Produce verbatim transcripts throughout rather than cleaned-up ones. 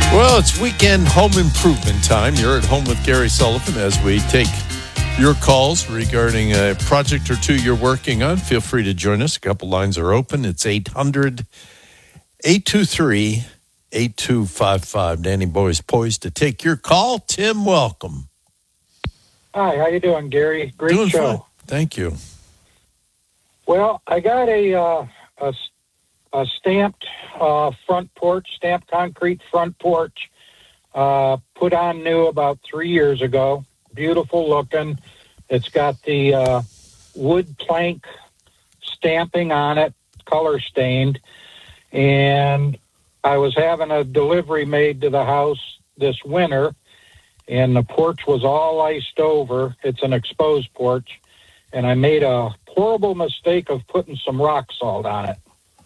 Well, it's weekend home improvement time. You're at home with Gary Sullivan as we take your calls regarding a project or two you're working on. Feel free to join us. A couple lines are open. It's eight hundred, eight two three, eight two five five. Danny Boy's poised to take your call. Tim, welcome. Hi, how you doing, Gary? Great Doing show. Fine. Thank you. Well, I got a uh, a, a stamped uh, front porch, stamped concrete front porch, uh, put on new about three years ago. Beautiful looking. It's got the uh, wood plank stamping on it, color stained. And I was having a delivery made to the house this winter, and the porch was all iced over. It's an exposed porch. And I made a horrible mistake of putting some rock salt on it.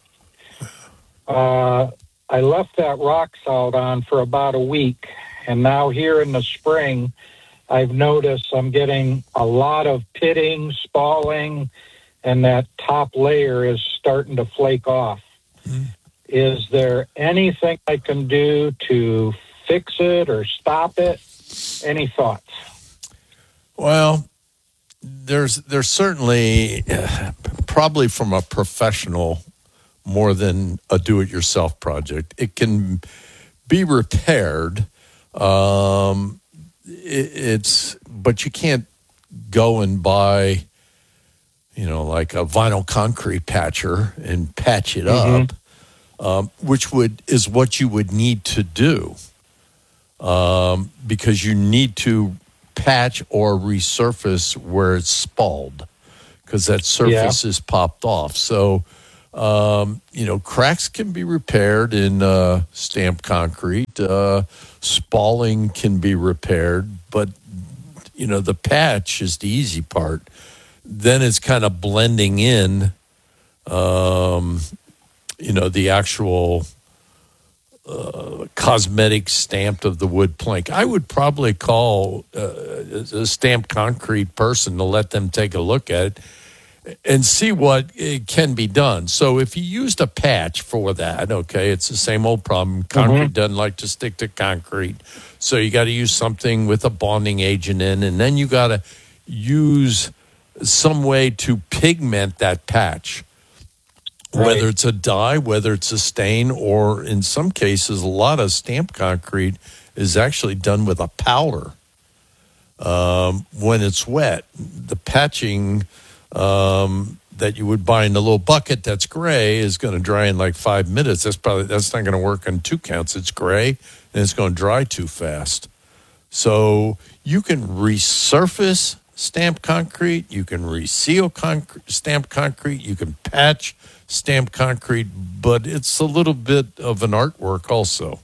Uh, I left that rock salt on for about a week, and now here in the spring, I've noticed I'm getting a lot of pitting, spalling, and that top layer is starting to flake off. Mm. Is there anything I can do to fix it or stop it? Any thoughts? Well, there's there's certainly uh, probably from a professional more than a do-it-yourself project. It can be repaired. Um, it, it's but you can't go and buy, you know, like a vinyl concrete patcher and patch it mm-hmm. up, um, which would is what you would need to do, um, because you need to patch or resurface where it's spalled, because that surface yeah. is popped off. So, um, you know, cracks can be repaired in uh, stamped concrete. Uh, spalling can be repaired, but, you know, the patch is the easy part. Then it's kind of blending in, um, you know, the actual uh, cosmetic stamp of the wood plank. I would probably call uh, a stamped concrete person to let them take a look at it and see what it can be done. So if you used a patch for that, okay, it's the same old problem. Concrete mm-hmm. doesn't like to stick to concrete. So you got to use something with a bonding agent in, and then you got to use some way to pigment that patch, right. Whether it's a dye, whether it's a stain, or in some cases, a lot of stamped concrete is actually done with a powder. Um, when it's wet, the patching Um, that you would buy in a little bucket that's gray is going to dry in like five minutes. That's probably that's not going to work on two counts. It's gray and it's going to dry too fast. So you can resurface stamped concrete, you can reseal concrete, stamped concrete, you can patch stamped concrete, but it's a little bit of an artwork also.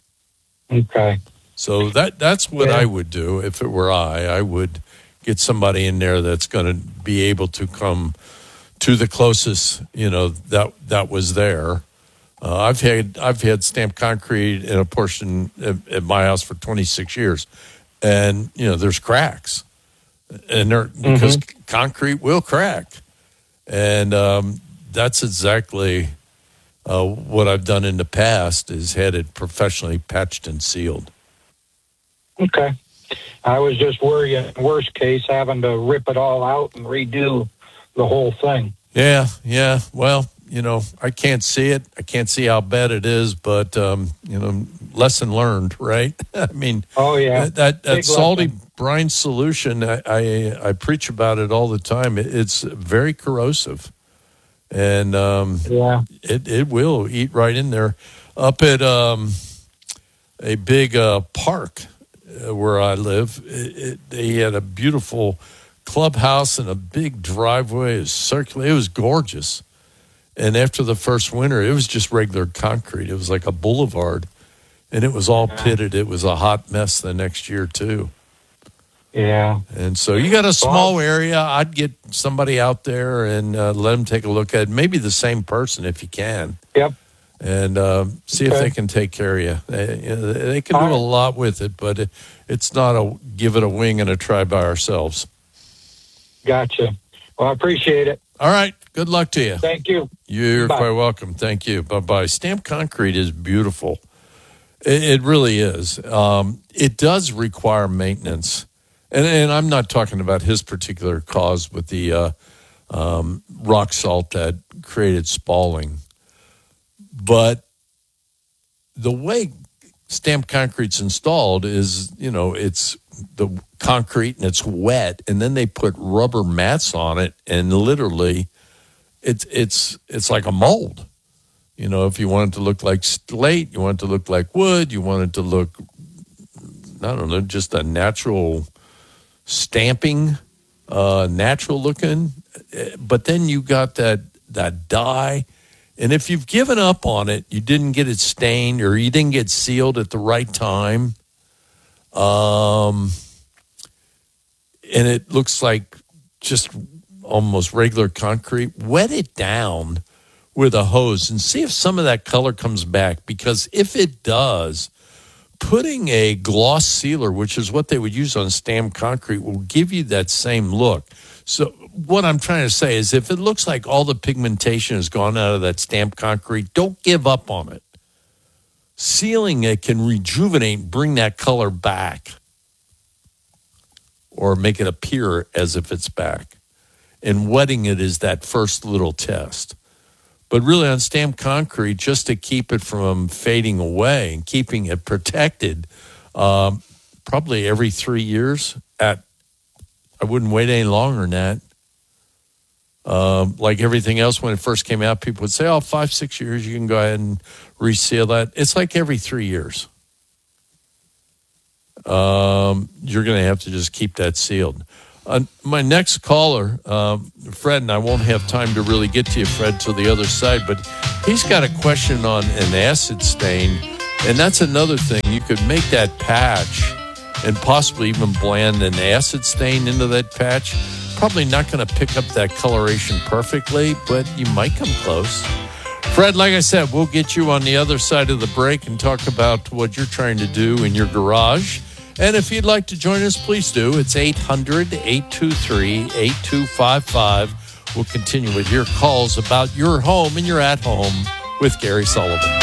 Okay. So that that's what yeah. I would do if it were I. I would get somebody in there that's going to be able to come to the closest, you know, that that was there. Uh, I've had I've had stamped concrete in a portion at, at my house for twenty-six years, and you know, there's cracks, and there mm-hmm. because concrete will crack, and um, that's exactly uh, what I've done in the past is had it professionally patched and sealed. Okay. I was just worried, worst case, having to rip it all out and redo the whole thing. Yeah, yeah. Well, you know, I can't see it. I can't see how bad it is, but, um, you know, lesson learned, right? I mean, oh, yeah. that, that, that salty lesson. brine solution, I, I, I preach about it all the time. It, it's very corrosive, and um, yeah, it, it will eat right in there. Up at um, a big uh, park, where I live, it, it, they had a beautiful clubhouse and a big driveway. It was circular. It was gorgeous. And after the first winter, it was just regular concrete. It was like a boulevard, and it was all pitted. It was a hot mess the next year too. Yeah. And so you got a small area. I'd get somebody out there and uh, let them take a look at it. Maybe the same person if you can. Yep. And uh, see okay. if they can take care of you. They, you know, they can do a lot with it, but it, it's not a give it a wing and a try by ourselves. Gotcha. Well, I appreciate it. All right. Good luck to you. Thank you. You're Bye. quite welcome. Thank you. Bye-bye. Stamped concrete is beautiful. It, it really is. Um, it does require maintenance. And, and I'm not talking about his particular cause with the uh, um, rock salt that created spalling. But the way stamped concrete's installed is, you know, it's the concrete and it's wet, and then they put rubber mats on it, and literally it's it's it's like a mold. You know, if you want it to look like slate, you want it to look like wood, you want it to look, I don't know, just a natural stamping, uh, natural looking. But then you got that that dye. And if you've given up on it, you didn't get it stained or you didn't get sealed at the right time, um, and it looks like just almost regular concrete, wet it down with a hose and see if some of that color comes back. Because if it does, putting a gloss sealer, which is what they would use on stamped concrete, will give you that same look. So what I'm trying to say is if it looks like all the pigmentation has gone out of that stamped concrete, don't give up on it. Sealing it can rejuvenate and bring that color back or make it appear as if it's back. And wetting it is that first little test. But really on stamped concrete, just to keep it from fading away and keeping it protected, um, probably every three years at I wouldn't wait any longer than that. Um, like everything else, when it first came out, people would say, oh, five, six years, you can go ahead and reseal that. It's like every three years. Um, you're going to have to just keep that sealed. Uh, my next caller, um, Fred, and I won't have time to really get to you, Fred, till the other side, but he's got a question on an acid stain, and that's another thing. You could make that patch and possibly even blend an acid stain into that patch. Probably not going to pick up that coloration perfectly, but you might come close. Fred, like I said, we'll get you on the other side of the break and talk about what you're trying to do in your garage. And if you'd like to join us, please do. It's eight hundred, eight two three, eight two five five. We'll continue with your calls about your home and your at home with Gary Sullivan.